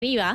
arriba,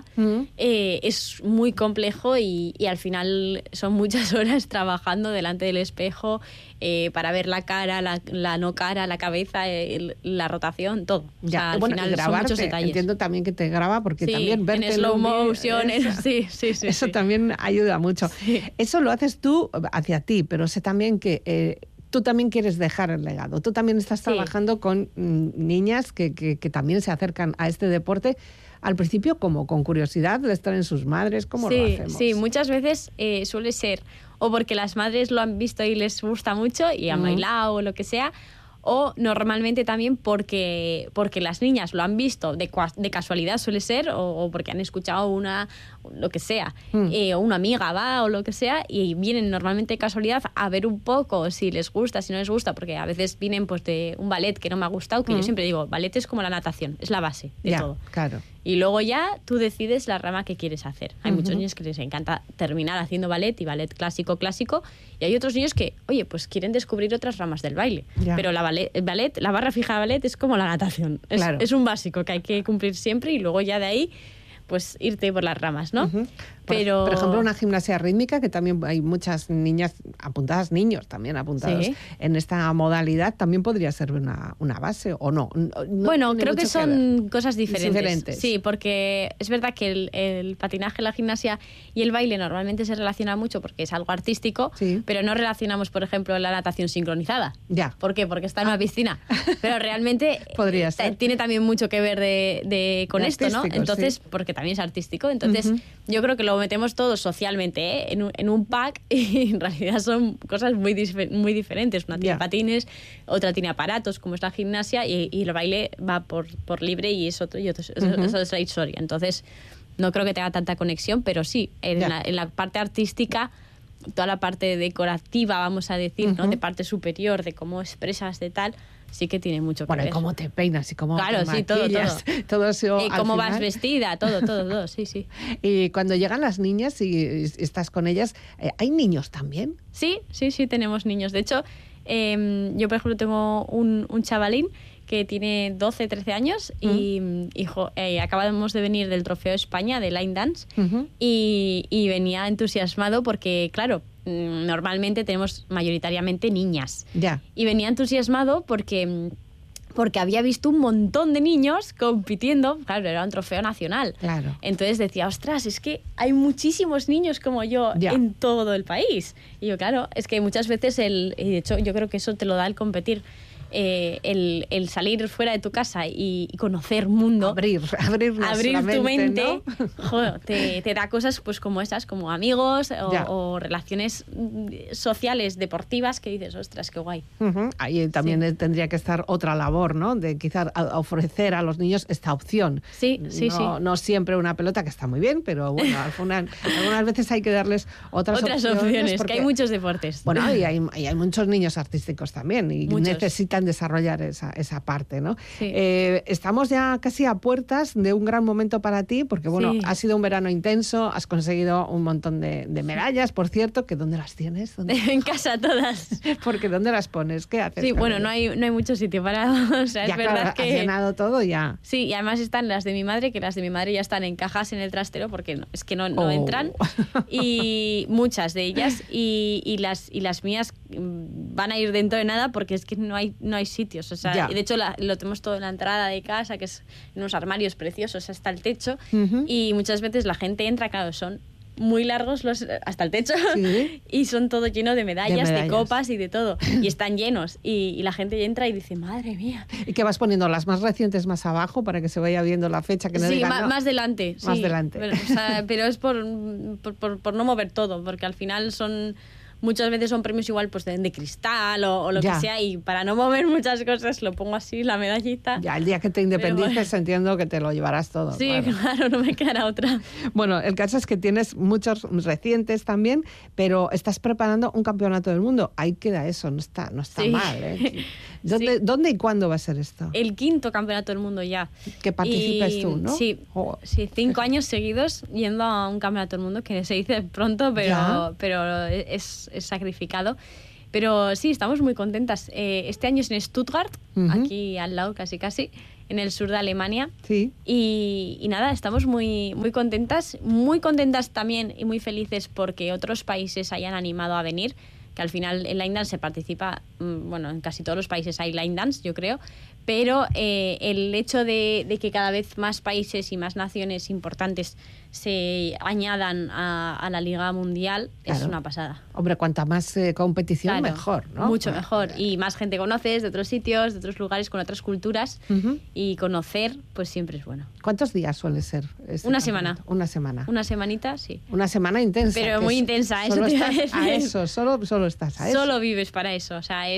es muy complejo y al final son muchas horas trabajando delante del espejo para ver la cara, la no cara, la cabeza, la rotación, todo. Ya, o sea, al bueno, final y grabarte, son muchos detalles. entiendo también que te graba porque Sí, también verte en slow motion, sí. Eso también ayuda mucho. Sí. Eso lo haces tú hacia ti, pero sé también que tú también quieres dejar el legado. Tú también estás trabajando con niñas que también se acercan a este deporte. Al principio, como con curiosidad, les traen sus madres, ¿cómo lo hacemos? Sí, muchas veces suele ser o porque las madres lo han visto y les gusta mucho y han bailado o lo que sea, o normalmente también porque las niñas lo han visto de casualidad suele ser, o porque han escuchado lo que sea, o una amiga va o lo que sea, y vienen normalmente de casualidad a ver un poco si les gusta, si no les gusta, porque a veces vienen pues de un ballet que no me ha gustado, que yo siempre digo, ballet es como la natación, es la base de todo. Claro. Y luego ya tú decides la rama que quieres hacer. Hay muchos niños que les encanta terminar haciendo ballet y ballet clásico, y hay otros niños que, oye, pues quieren descubrir otras ramas del baile. Pero el ballet, la barra fija de ballet es como la natación. Es un básico que hay que cumplir siempre y luego ya de ahí pues irte por las ramas, ¿no? Pero... Por ejemplo, una gimnasia rítmica, que también hay muchas niñas apuntadas, niños también apuntados en esta modalidad, también podría ser una base, ¿o no? Bueno, creo que son cosas diferentes. Sí, porque es verdad que el patinaje, la gimnasia y el baile normalmente se relacionan mucho porque es algo artístico, pero no relacionamos, por ejemplo, la natación sincronizada. ¿Por qué? Porque está en una piscina. Pero realmente podría ser. Tiene también mucho que ver con esto, ¿no? Entonces, porque también es artístico. Entonces, yo creo que lo metemos todos socialmente en un pack y en realidad son cosas muy diferentes. Una tiene patines, otra tiene aparatos, como es la gimnasia, y el baile va por libre y eso es la historia. Entonces, no creo que tenga tanta conexión, pero sí, en la parte artística, toda la parte decorativa, vamos a decir, ¿no? De parte superior, de cómo expresas, de tal, sí que tiene mucho que ver. Bueno, y cómo te peinas y cómo te maquillas, todo eso. Y cómo vas vestida, todo, sí. Y cuando llegan las niñas y estás con ellas, ¿hay niños también? Sí, tenemos niños. De hecho, yo, por ejemplo, tengo un chavalín que tiene 12, 13 años y acabamos de venir del Trofeo España de Line Dance y venía entusiasmado porque, claro, normalmente tenemos mayoritariamente niñas. Y venía entusiasmado porque había visto un montón de niños compitiendo. Claro, era un trofeo nacional. Entonces decía, ostras, es que hay muchísimos niños como yo en todo el país. Y yo, claro, es que muchas veces y de hecho yo creo que eso te lo da el competir. El salir fuera de tu casa y conocer mundo, abrir tu mente, ¿no? Joder, te da cosas pues como esas, como amigos o relaciones sociales, deportivas, que dices, ostras, qué guay. Ahí también tendría que estar otra labor, ¿no? De quizás ofrecer a los niños esta opción. No siempre una pelota, que está muy bien, pero bueno, algunas veces hay que darles otras opciones, porque, que hay muchos deportes. Bueno, y hay muchos niños artísticos también y necesitan desarrollar esa parte, ¿no? Estamos ya casi a puertas de un gran momento para ti, porque bueno, ha sido un verano intenso, has conseguido un montón de medallas, por cierto, que ¿dónde las tienes? En casa todas. Porque ¿dónde las pones? ¿Qué haces? Sí, bueno, no hay mucho sitio para... O sea, es verdad que... has llenado todo ya. Sí, y además están las de mi madre, que las de mi madre ya están en cajas en el trastero, porque es que no entran, y muchas de ellas, y las mías van a ir dentro de nada, porque es que no hay sitios, o sea, y de hecho lo tenemos todo en la entrada de casa, que es en unos armarios preciosos hasta el techo, y muchas veces la gente entra, claro, son muy largos hasta el techo, y son todo lleno de medallas, de copas y de todo, y están llenos, y la gente entra y dice, madre mía. ¿Y qué vas poniendo? ¿Las más recientes más abajo para que se vaya viendo la fecha? Que no digan, más delante. Más delante. Pero es por no mover todo, porque al final muchas veces son premios igual pues de cristal o lo que sea, y para no mover muchas cosas lo pongo así, la medallita. Ya, el día que te independices entiendo que te lo llevarás todo. Sí, claro, no me quedará otra. Bueno, el caso es que tienes muchos recientes también, pero estás preparando un campeonato del mundo. Ahí queda eso, no está mal, ¿eh? ¿Dónde y cuándo va a ser esto? El 5º campeonato del mundo ya. Que participes tú, ¿no? Sí, 5 años seguidos yendo a un campeonato del mundo, que se dice pronto, pero es sacrificado. Pero sí, estamos muy contentas. Este año es en Stuttgart, aquí al lado casi, en el sur de Alemania. Sí. Y nada, estamos muy contentas también y muy felices porque otros países hayan animado a venir, que al final en Line Dance se participa, bueno, en casi todos los países hay Line Dance, yo creo, pero el hecho de que cada vez más países y más naciones importantes se añadan a la Liga Mundial, claro, es una pasada. Hombre, cuanta más competición, claro, mejor, ¿no? Mucho mejor. Y más gente conoces de otros sitios, de otros lugares, con otras culturas. Y conocer, pues siempre es bueno. ¿Cuántos días suele ser? Una semana. Una semana. Una semanita, sí. Una semana intensa. Pero muy intensa, eso solo te iba a estás decir. a eso, solo estás a eso. Solo vives para eso. O sea,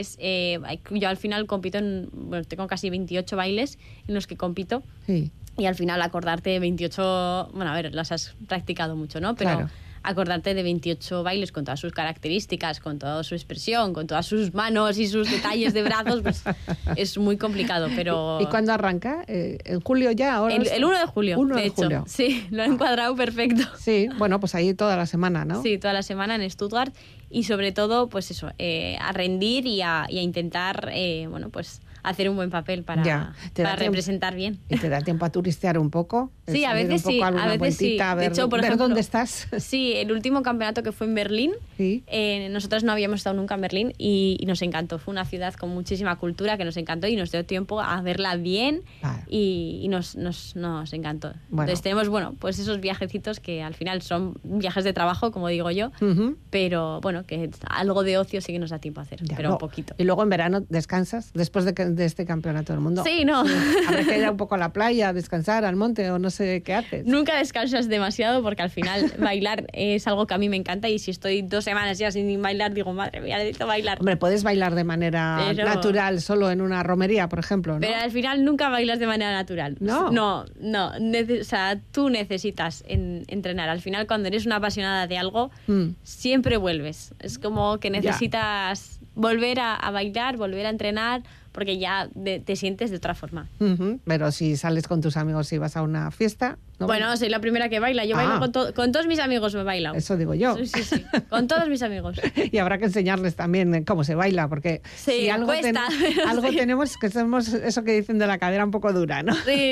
yo al final compito tengo casi 28 bailes en los que compito. Sí. Y al final acordarte de 28... Bueno, a ver, las has practicado mucho, ¿no? Pero claro, acordarte de 28 bailes con todas sus características, con toda su expresión, con todas sus manos y sus detalles de brazos, pues es muy complicado, pero... ¿Y cuándo arranca? ¿En julio ya? Ahora el 1 de julio, 1 de de hecho. julio. Sí, lo he encuadrado perfecto. Sí, bueno, pues ahí toda la semana, ¿no? Sí, toda la semana en Stuttgart. Y sobre todo, pues eso, a rendir y a intentar, bueno, pues... hacer un buen papel para representar bien. ¿Y te da tiempo a turistear un poco? Sí, a veces sí. A veces sí. De hecho, por ver ejemplo, dónde estás. Sí, el último campeonato que fue en Berlín, ¿sí? Nosotros no habíamos estado nunca en Berlín y nos encantó. Fue una ciudad con muchísima cultura que nos encantó y nos dio tiempo a verla bien, claro, y nos encantó. Bueno. Entonces tenemos, bueno, pues esos viajecitos que al final son viajes de trabajo, como digo yo, pero bueno, que algo de ocio sí que nos da tiempo a hacer, ya, pero un poquito. Y luego en verano descansas después de este campeonato del mundo. Sí, no. Sí, habrá que ir un poco a la playa, a descansar, al monte o no sé qué haces. Nunca descansas demasiado porque al final bailar es algo que a mí me encanta y si estoy 2 semanas ya sin bailar, digo, madre mía, necesito bailar. Hombre, puedes bailar de manera natural solo en una romería, por ejemplo, ¿no? Pero al final nunca bailas de manera natural. No. No. O sea, tú necesitas entrenar. Al final, cuando eres una apasionada de algo, siempre vuelves. Es como que necesitas volver a bailar, volver a entrenar, porque ya te sientes de otra forma. Pero si sales con tus amigos y vas a una fiesta... ¿no? Bueno, soy la primera que baila. Yo bailo con todos mis amigos, me bailo. Eso digo yo. Sí. Con todos mis amigos. Y habrá que enseñarles también cómo se baila, porque sí, si algo, algo tenemos, que somos eso que dicen de la cadera un poco dura, ¿no? Sí.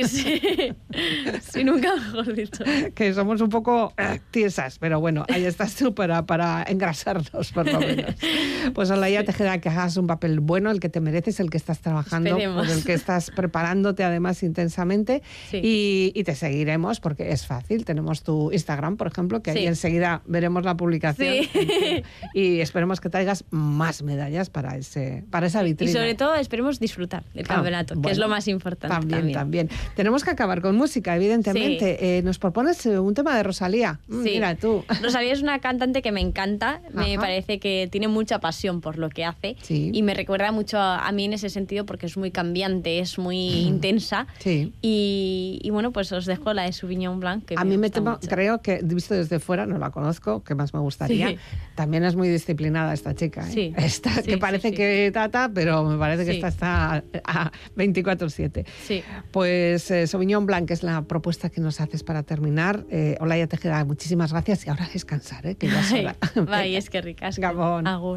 Sí, nunca mejor dicho. Que somos un poco tiesas, pero bueno, ahí estás tú para engrasarnos, por lo menos. Pues Olaya Tejeda, que hagas un papel bueno, el que te mereces, el que estás trabajando, por el que estás preparándote además intensamente, sí, y te seguiremos porque es fácil. Tenemos tu Instagram, por ejemplo, que ahí enseguida veremos la publicación, sí, y esperemos que traigas más medallas para esa vitrina. Y sobre todo esperemos disfrutar del campeonato, que es lo más importante. También. Tenemos que acabar con música, evidentemente. Sí. Nos propones un tema de Rosalía. Sí. Mira tú. Rosalía es una cantante que me encanta, me parece que tiene mucha pasión por lo que hace, sí, y me recuerda mucho a mí en ese sentido porque es muy cambiante, es muy intensa, sí, y bueno, pues os dejo la de Sauvignon Blanc, que a mí me temo, creo que visto desde fuera, no la conozco, que más me gustaría. Sí. También es muy disciplinada esta chica, ¿eh? Sí. Que parece que tata, pero me parece que esta está a 24/7. Sí. Pues Sauvignon Blanc es la propuesta que nos haces para terminar. Olaya Tejeda, muchísimas gracias y ahora a descansar, que ya es hora. Bye, es que ricas. Gabón. Agur.